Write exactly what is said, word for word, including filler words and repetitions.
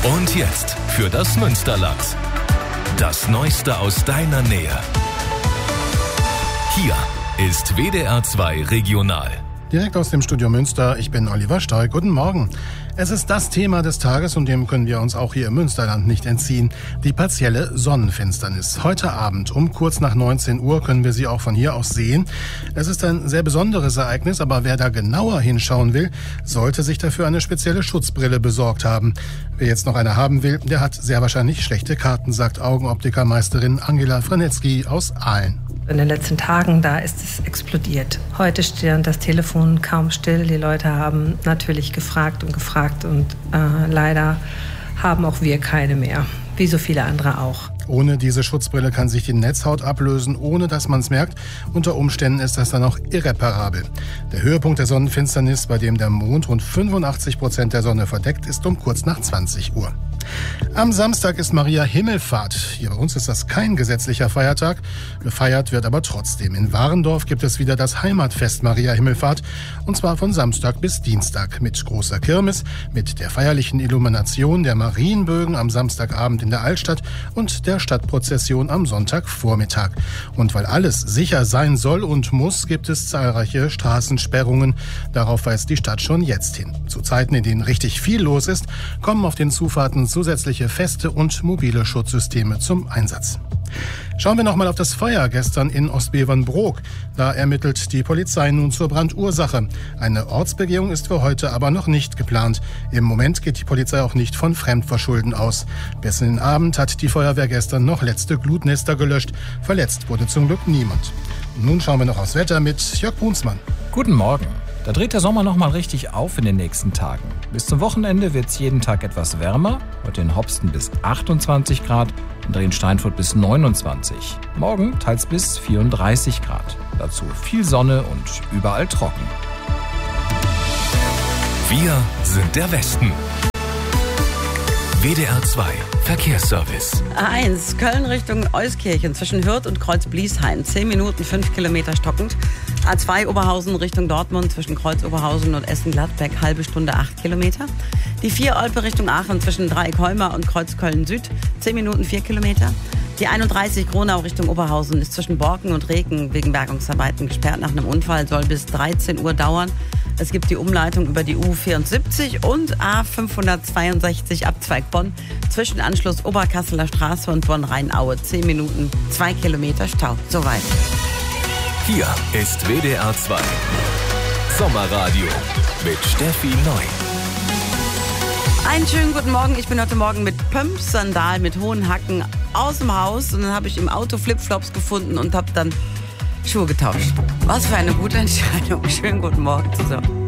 Und jetzt für das Münsterland. Das Neueste aus deiner Nähe. Hier ist W D R zwei Regional. Direkt aus dem Studio Münster, ich bin Oliver Steuck. Guten Morgen. Es ist das Thema des Tages und dem können wir uns auch hier im Münsterland nicht entziehen. Die partielle Sonnenfinsternis. Heute Abend um kurz nach neunzehn Uhr können wir sie auch von hier aus sehen. Es ist ein sehr besonderes Ereignis, aber wer da genauer hinschauen will, sollte sich dafür eine spezielle Schutzbrille besorgt haben. Wer jetzt noch eine haben will, der hat sehr wahrscheinlich schlechte Karten, sagt Augenoptikermeisterin Angela Franetzky aus Aalen. In den letzten Tagen, da ist es explodiert. Heute steht das Telefon kaum still. Die Leute haben natürlich gefragt und gefragt und äh, leider haben auch wir keine mehr, wie so viele andere auch. Ohne diese Schutzbrille kann sich die Netzhaut ablösen, ohne dass man es merkt. Unter Umständen ist das dann auch irreparabel. Der Höhepunkt der Sonnenfinsternis, bei dem der Mond rund fünfundachtzig Prozent der Sonne verdeckt, ist um kurz nach zwanzig Uhr. Am Samstag ist Maria Himmelfahrt. Hier bei uns ist das kein gesetzlicher Feiertag. Gefeiert wird aber trotzdem. In Warendorf gibt es wieder das Heimatfest Maria Himmelfahrt. Und zwar von Samstag bis Dienstag mit großer Kirmes, mit der feierlichen Illumination der Marienbögen am Samstagabend in der Altstadt und der Stadtprozession am Sonntagvormittag. Und weil alles sicher sein soll und muss, gibt es zahlreiche Straßensperrungen. Darauf weist die Stadt schon jetzt hin. Zu Zeiten, in denen richtig viel los ist, kommen auf den Zufahrten zusätzliche feste und mobile Schutzsysteme zum Einsatz. Schauen wir nochmal auf das Feuer gestern in Ostbevernbrook. Da ermittelt die Polizei nun zur Brandursache. Eine Ortsbegehung ist für heute aber noch nicht geplant. Im Moment geht die Polizei auch nicht von Fremdverschulden aus. Bis in den Abend hat die Feuerwehr gestern noch letzte Glutnester gelöscht. Verletzt wurde zum Glück niemand. Nun schauen wir noch aufs Wetter mit Jörg Brunsmann. Guten Morgen. Da dreht der Sommer noch mal richtig auf in den nächsten Tagen. Bis zum Wochenende wird es jeden Tag etwas wärmer. Heute in Hopsten bis achtundzwanzig Grad, in Drehen-Steinfurt bis neunundzwanzig. Morgen teils bis vierunddreißig Grad. Dazu viel Sonne und überall trocken. Wir sind der Westen. W D R zwei Verkehrsservice. A eins, Köln Richtung Euskirchen zwischen Hürth und Kreuz-Bliesheim. zehn Minuten, fünf Kilometer stockend. A zwei Oberhausen Richtung Dortmund zwischen Kreuz-Oberhausen und Essen-Gladbeck, halbe Stunde, acht Kilometer. Die vier Olpe Richtung Aachen zwischen Dreieck-Heuma und Kreuz-Köln-Süd, zehn Minuten, vier Kilometer. Die einunddreißig Gronau Richtung Oberhausen ist zwischen Borken und Reken wegen Bergungsarbeiten gesperrt nach einem Unfall, soll bis dreizehn Uhr dauern. Es gibt die Umleitung über die U vierundsiebzig und A fünfhundertzweiundsechzig Abzweig Bonn zwischen Anschluss Oberkasseler Straße und Bonn-Rheinaue. zehn Minuten, zwei Kilometer Stau. Soweit. Hier ist W D R zwei Sommerradio mit Steffi Neu. Einen schönen guten Morgen. Ich bin heute Morgen mit Pumps, Sandalen, mit hohen Hacken aus dem Haus. Und dann habe ich im Auto Flipflops gefunden und habe dann Schuhe getauscht. Was für eine gute Entscheidung. Schönen guten Morgen zusammen.